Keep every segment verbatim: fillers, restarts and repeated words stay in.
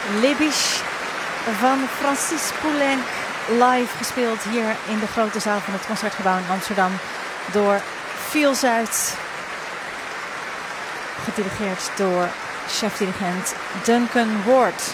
Les Biches van Francis Poulenc, live gespeeld hier in de grote zaal van het Concertgebouw in Amsterdam door Feel Zuid, gedirigeerd door chef-dirigent Duncan Ward.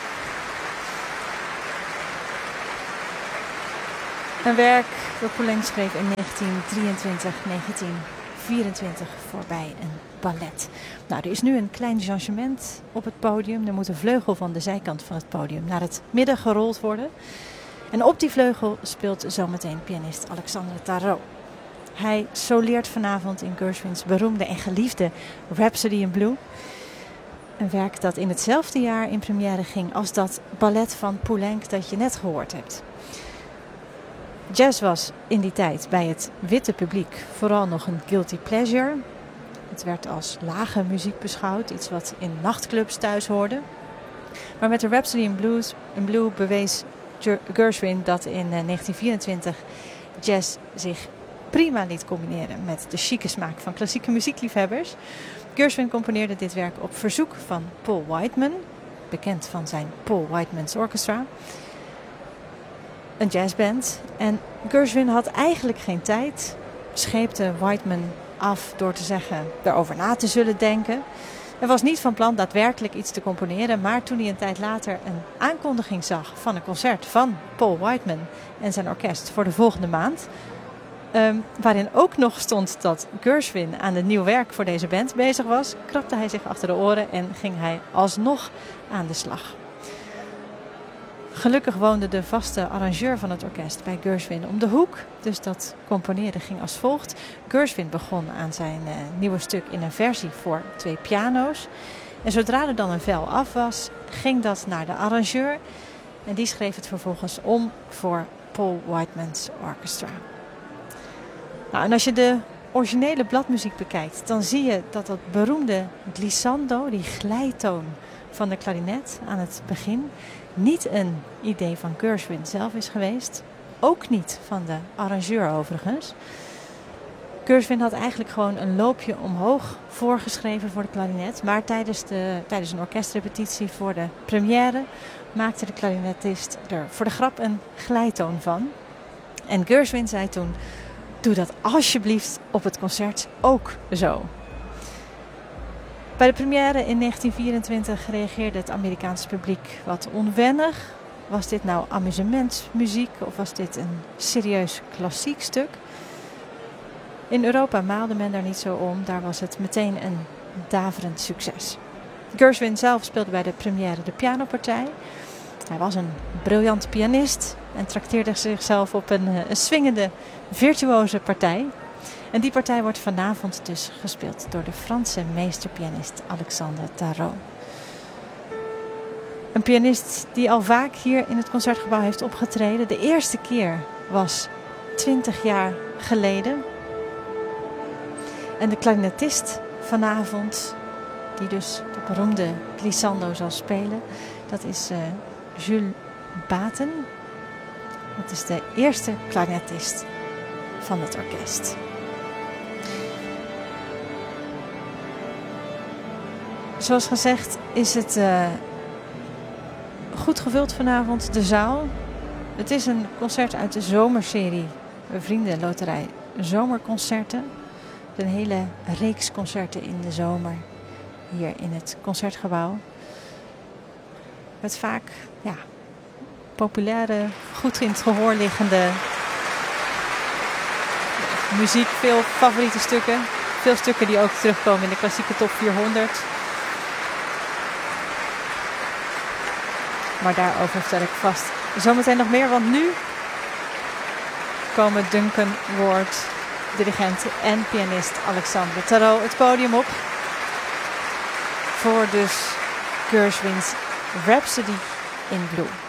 Een werk dat Poulenc schreef in negentien drieëntwintig negentien vierentwintig voorbij een ballet. Nou, er is nu een klein changement op het podium. Er moet een vleugel van de zijkant van het podium naar het midden gerold worden. En op die vleugel speelt zometeen pianist Alexandre Tarot. Hij soleert vanavond in Gershwins beroemde en geliefde Rhapsody in Blue. Een werk dat in hetzelfde jaar in première ging als dat ballet van Poulenc dat je net gehoord hebt. Jazz was in die tijd bij het witte publiek vooral nog een guilty pleasure. Het werd als lage muziek beschouwd, iets wat in nachtclubs thuis hoorde. Maar met de Rhapsody in, Blues, in Blue bewees Gershwin dat in negentien vierentwintig jazz zich prima liet combineren met de chique smaak van klassieke muziekliefhebbers. Gershwin componeerde dit werk op verzoek van Paul Whiteman, bekend van zijn Paul Whiteman's Orchestra, een jazzband. En Gershwin had eigenlijk geen tijd, scheepte Whiteman af door te zeggen erover na te zullen denken. Hij was niet van plan daadwerkelijk iets te componeren, maar toen hij een tijd later een aankondiging zag van een concert van Paul Whiteman en zijn orkest voor de volgende maand, um, waarin ook nog stond dat Gershwin aan een nieuw werk voor deze band bezig was, krabde hij zich achter de oren en ging hij alsnog aan de slag. Gelukkig woonde de vaste arrangeur van het orkest bij Gershwin om de hoek, dus dat componeren ging als volgt. Gershwin begon aan zijn uh, nieuwe stuk in een versie voor twee piano's. En zodra er dan een vel af was, ging dat naar de arrangeur. En die schreef het vervolgens om voor Paul Whiteman's Orchestra. Nou, en als je de originele bladmuziek bekijkt, dan zie je dat dat beroemde glissando, die glijtoon van de klarinet aan het begin, niet een idee van Gershwin zelf is geweest. Ook niet van de arrangeur overigens. Gershwin had eigenlijk gewoon een loopje omhoog voorgeschreven voor de klarinet. Maar tijdens, de, tijdens een orkestrepetitie voor de première maakte de klarinetist er voor de grap een glijtoon van. En Gershwin zei toen: doe dat alsjeblieft op het concert ook zo. Bij de première in negentien vierentwintig reageerde het Amerikaanse publiek wat onwennig. Was dit nou amusementsmuziek of was dit een serieus klassiek stuk? In Europa maalde men daar niet zo om. Daar was het meteen een daverend succes. Gershwin zelf speelde bij de première de pianopartij. Hij was een briljant pianist en trakteerde zichzelf op een, een swingende, virtuoze partij. En die partij wordt vanavond dus gespeeld door de Franse meesterpianist Alexandre Tarot. Een pianist die al vaak hier in het Concertgebouw heeft opgetreden. De eerste keer was twintig jaar geleden. En de klarinetist vanavond, die dus de beroemde glissando zal spelen, dat is uh, Jules Baten. Dat is de eerste klarinetist van het orkest. Zoals gezegd is het uh, goed gevuld vanavond, de zaal. Het is een concert uit de zomerserie Vriendenloterij Zomerconcerten. Een hele reeks concerten in de zomer hier in het Concertgebouw. Met vaak ja, populaire, goed in het gehoor liggende muziek. Veel favoriete stukken. Veel stukken die ook terugkomen in de klassieke top vierhonderd. Maar daarover vertel ik vast zometeen nog meer. Want nu komen Duncan Ward, dirigent en pianist Alexandre Tarot het podium op. Voor dus Gershwin's Rhapsody in Blue.